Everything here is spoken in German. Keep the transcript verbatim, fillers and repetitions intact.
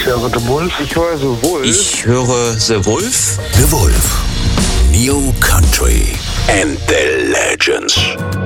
Ich höre The Wolf. Ich höre The Wolf. Ich höre The Wolf. The Wolf. New Country and the Legends.